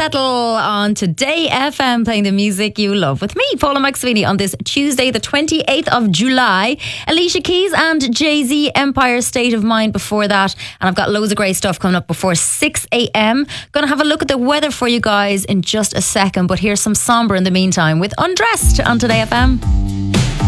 Settle on Today FM, playing the music you love with me, Paula McSweeney, on this Tuesday, the 28th of July. Alicia Keys and Jay-Z, Empire State of Mind before that. And I've got loads of great stuff coming up before 6 a.m. Going to have a look at the weather for you guys in just a second, but here's some Somber in the meantime with Undressed on Today FM.